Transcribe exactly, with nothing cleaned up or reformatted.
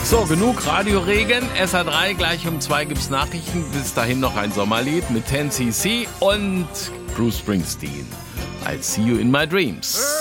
So, genug Radioregen. S A drei, gleich um zwei gibt's Nachrichten. Bis dahin noch ein Sommerlied mit ten C C und Bruce Springsteen. I'll see you in my dreams.